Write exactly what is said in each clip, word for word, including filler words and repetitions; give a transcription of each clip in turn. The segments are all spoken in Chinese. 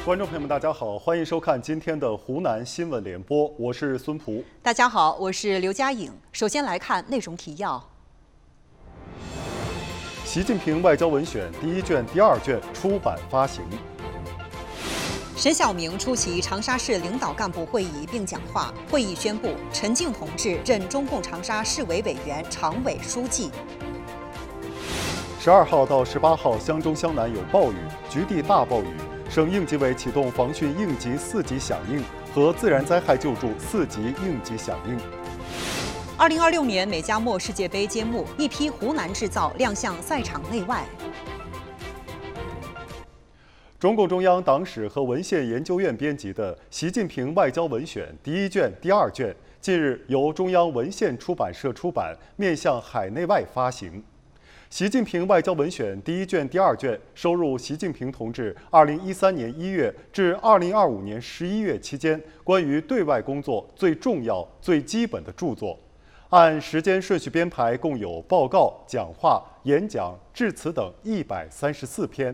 观众朋友们，大家好，欢迎收看今天的湖南新闻联播，我是孙璞。 大家好，我是刘佳颖。首先来看内容提要： 习近平外交文选第一卷、第二卷出版发行。 沈晓明出席长沙市领导干部会议并讲话，会议宣布陈静同志任中共长沙市委委员、常委书记。 十二号到十八号，湘中湘南有暴雨，局地大暴雨。省应急委启动防汛应急四级响应和自然灾害救助四级应急响应。 二零二六年美加墨世界杯揭幕，一批湖南制造亮相赛场内外。 中共中央党史和文献研究院编辑的《习近平外交文选》第一卷、第二卷，近日由中央文献出版社出版，面向海内外发行。习近平外交文选第一卷、第二卷收入习近平同志二零一三年一月至二零二五年十一月期间关于对外工作最重要、最基本的著作，按时间顺序编排，共有报告、讲话、演讲、致辞等一百三十四篇。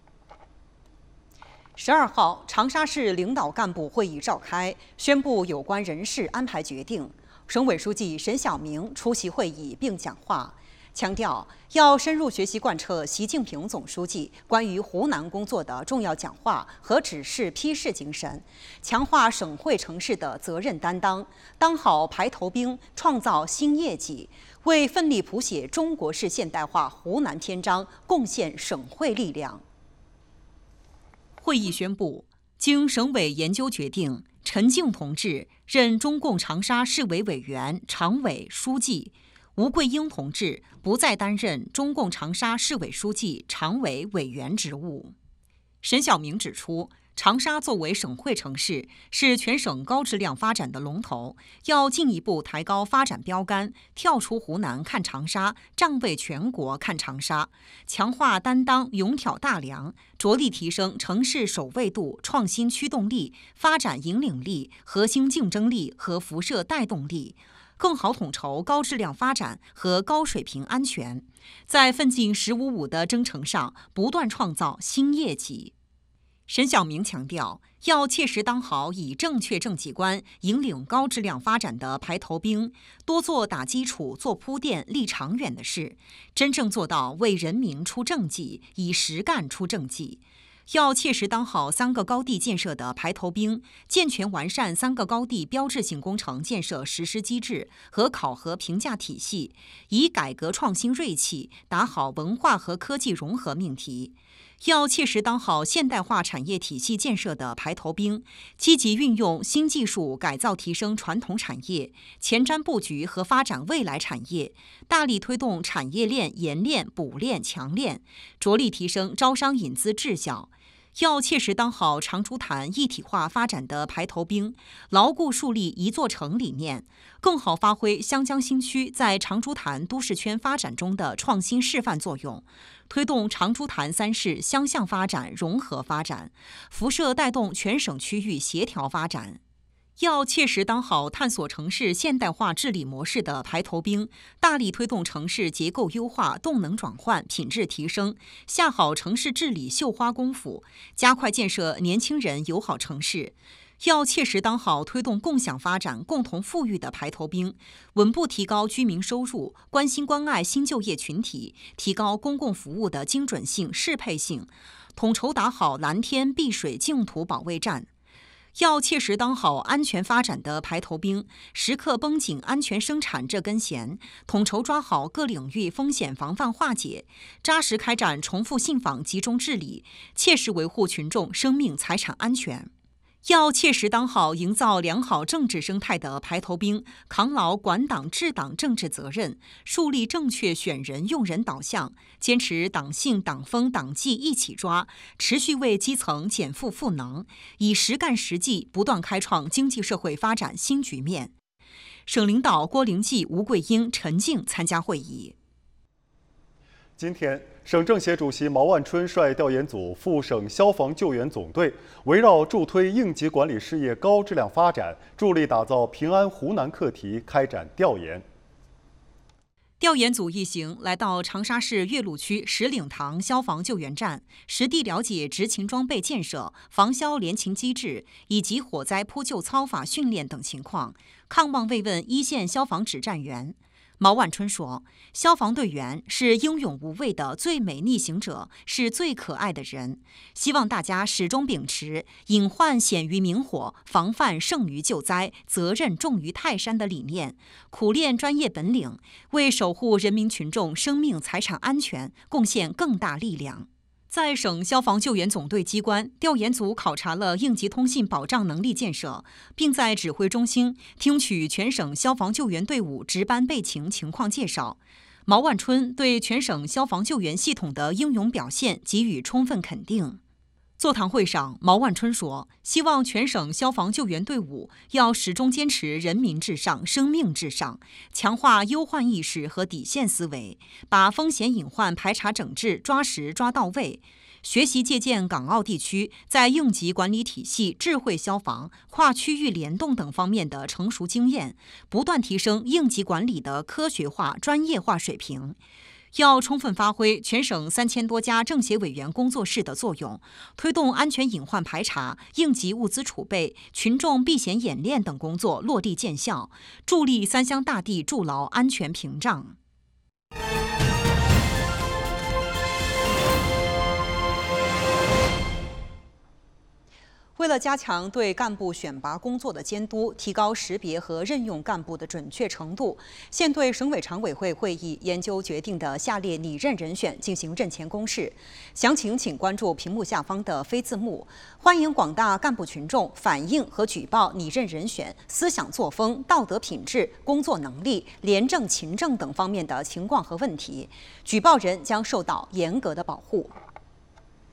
十二号，长沙市领导干部会议召开，宣布有关人事安排决定。省委书记沈晓明出席会议并讲话，强调要深入学习贯彻习近平总书记关于湖南工作的重要讲话和指示批示精神，强化省会城市的责任担当，当好排头兵，创造新业绩，为奋力谱写中国式现代化湖南篇章贡献省会力量。会议宣布，经省委研究决定，陈静同志任中共长沙市委委员、常委、书记；吴桂英同志不再担任中共长沙市委书记、常委、委员职务。沈晓明指出，长沙作为省会城市，是全省高质量发展的龙头，要进一步抬高发展标杆，跳出湖南看长沙，站位全国看长沙，强化担当，勇挑大梁，着力提升城市首位度、创新驱动力、发展引领力、核心竞争力和辐射带动力，更好统筹高质量发展和高水平安全，在奋进“十五五”的征程上不断创造新业绩。沈晓明强调，要切实当好以正确政绩观引领高质量发展的排头兵，多做打基础、做铺垫、立长远的事，真正做到为人民出政绩，以实干出政绩。要切实当好三个高地建设的排头兵，健全完善三个高地标志性工程建设实施机制和考核评价体系，以改革创新锐气打好文化和科技融合命题。要切实当好现代化产业体系建设的排头兵，积极运用新技术改造提升传统产业，前瞻布局和发展未来产业，大力推动产业链研链、补链、强链，着力提升招商引资质效。要切实当好长株潭一体化发展的排头兵，牢固树立一座城理念，更好发挥湘江新区在长株潭都市圈发展中的创新示范作用，推动长株潭三市相向发展、融合发展，辐射带动全省区域协调发展。要切实当好探索城市现代化治理模式的排头兵，大力推动城市结构优化、动能转换、品质提升，下好城市治理绣花功夫，加快建设年轻人友好城市。要切实当好推动共享发展、共同富裕的排头兵，稳步提高居民收入，关心关爱新就业群体，提高公共服务的精准性、适配性，统筹打好蓝天碧水净土保卫战。要切实当好安全发展的排头兵，时刻绷紧安全生产这根弦，统筹抓好各领域风险防范化解，扎实开展重复信访集中治理，切实维护群众生命财产安全。要切实当好营造良好政治生态的排头兵，扛牢管党治党政治责任，树立正确选人用人导向，坚持党性党风党纪一起抓，持续为基层减负赋能，以实干实际不断开创经济社会发展新局面。省领导郭灵济、吴桂英、陈静参加会议。 今天，省政协主席毛万春率调研组赴省消防救援总队，围绕助推应急管理事业高质量发展，助力打造平安湖南课题开展调研。 调研组一行来到长沙市岳麓区石岭塘消防救援站，实地了解执勤装备建设、防消联勤机制以及火灾扑救操法训练等情况，看望慰问一线消防指战员。毛万春说，消防队员是英勇无畏的最美逆行者，是最可爱的人。希望大家始终秉持隐患显于明火，防范胜于救灾，责任重于泰山的理念，苦练专业本领，为守护人民群众生命财产安全贡献更大力量。在省消防救援总队机关，调研组考察了应急通信保障能力建设，并在指挥中心听取全省消防救援队伍值班备勤情况介绍。毛万春对全省消防救援系统的英勇表现给予充分肯定。座谈会上，毛万春说，希望全省消防救援队伍要始终坚持人民至上、生命至上，强化忧患意识和底线思维，把风险隐患排查整治抓实抓到位，学习借鉴港澳地区在应急管理体系、智慧消防、跨区域联动等方面的成熟经验，不断提升应急管理的科学化、专业化水平。要充分发挥全省三千多家政协委员工作室的作用，推动安全隐患排查、应急物资储备、群众避险演练等工作落地见效，助力三湘大地筑牢安全屏障。为了加强对干部选拔工作的监督，提高识别和任用干部的准确程度，现对省委常委会会议研究决定的下列拟任人选进行任前公示。详情请关注屏幕下方的非字幕。欢迎广大干部群众反映和举报拟任人选思想作风、道德品质、工作能力、廉政勤政等方面的情况和问题，举报人将受到严格的保护。